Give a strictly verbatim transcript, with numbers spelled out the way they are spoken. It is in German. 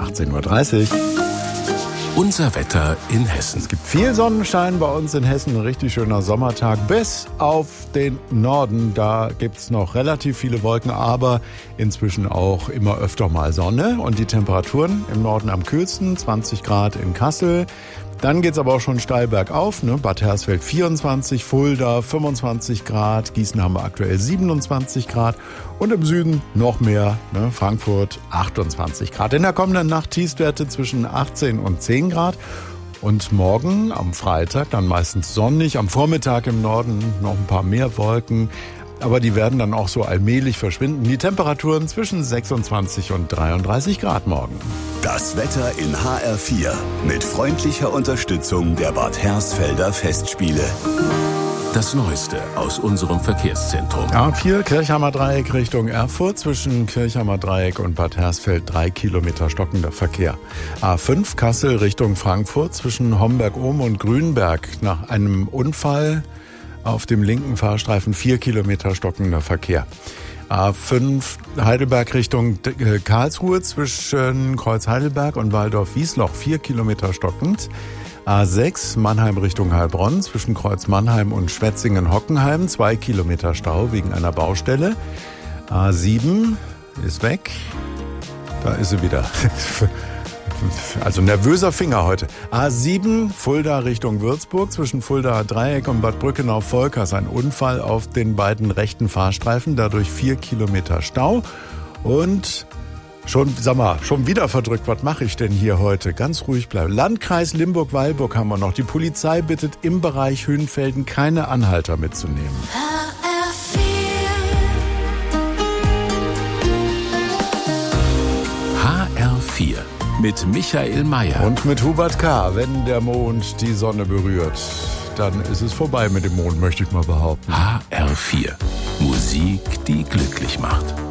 achtzehn Uhr dreißig. Unser Wetter in Hessen. Es gibt viel Sonnenschein bei uns in Hessen, ein richtig schöner Sommertag, bis auf den Norden. Da gibt's noch relativ viele Wolken, aber inzwischen auch immer öfter mal Sonne. Und die Temperaturen im Norden am kühlsten, zwanzig Grad in Kassel. Dann geht's aber auch schon steil bergauf, ne? Bad Hersfeld vierundzwanzig, Fulda fünfundzwanzig Grad, Gießen haben wir aktuell siebenundzwanzig Grad und im Süden noch mehr, ne? Frankfurt achtundzwanzig Grad. In der kommenden Nacht Tiefstwerte zwischen achtzehn und zehn Grad. Und morgen am Freitag dann meistens sonnig, am Vormittag im Norden noch ein paar mehr Wolken. Aber die werden dann auch so allmählich verschwinden. Die Temperaturen zwischen sechsundzwanzig und dreiunddreißig Grad morgen. Das Wetter in H R vier mit freundlicher Unterstützung der Bad Hersfelder Festspiele. Das Neueste aus unserem Verkehrszentrum. A vier Kirchheimer Dreieck Richtung Erfurt. Zwischen Kirchheimer Dreieck und Bad Hersfeld drei Kilometer stockender Verkehr. A fünf Kassel Richtung Frankfurt. Zwischen Homberg-Ohm und Grünberg nach einem Unfall auf dem linken Fahrstreifen vier Kilometer stockender Verkehr. A fünf Heidelberg Richtung Karlsruhe zwischen Kreuz Heidelberg und Waldorf-Wiesloch vier Kilometer stockend. A sechs Mannheim Richtung Heilbronn zwischen Kreuz Mannheim und Schwetzingen-Hockenheim zwei Kilometer Stau wegen einer Baustelle. A sieben ist weg. Da ist sie wieder. Also nervöser Finger heute. A sieben, Fulda Richtung Würzburg, zwischen Fulda Dreieck und Bad Brückenau-Volkers. Ein Unfall auf den beiden rechten Fahrstreifen, dadurch vier Kilometer Stau. Und schon, sag mal, schon wieder verdrückt, was mache ich denn hier heute? Ganz ruhig bleiben. Landkreis Limburg-Weilburg haben wir noch. Die Polizei bittet im Bereich Hünfelden keine Anhalter mitzunehmen. H R vier. Mit Michael Mayer. Und mit Hubert K. Wenn der Mond die Sonne berührt, dann ist es vorbei mit dem Mond, möchte ich mal behaupten. H R vier. Musik, die glücklich macht.